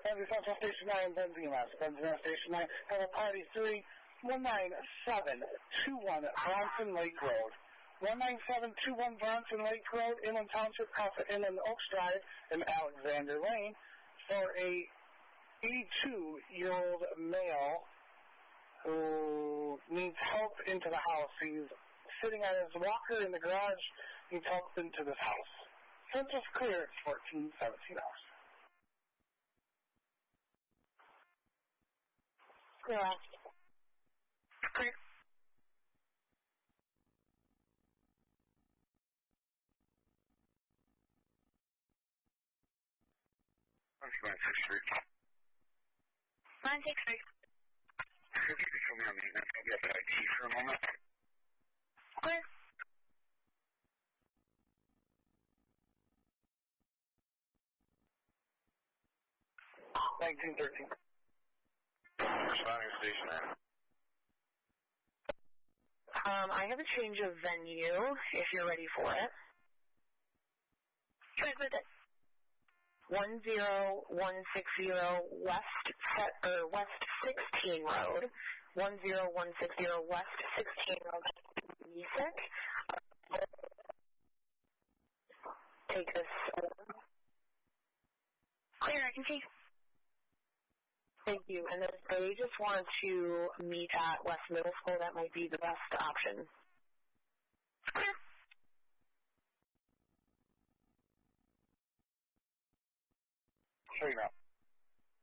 Benzie Central Station 9, Benzie Mass. Benzie Station 9, have a party 3-19721 Bronson Lake Road. 19721 Bronson Lake Road, Inland Township, off of Inland Oaks Drive in Alexander Lane, for a 82-year-old male who needs help into the house. He's sitting on his walker in the garage, needs help into this house. Census clear at 1417 hours. Clear. Clear. That's 963. 963. If you could show me on maintenance, I'll be up at IT for a moment. Clear. Responding to station 9. I have a change of venue, if you're ready for it. Transmit it. 10160 West 16 Road. 10160 West 16 Road. Music. Take this. Clear, I can see. Thank you. And then they just want to meet at West Middle School. That might be the best option. Clear. Show you now.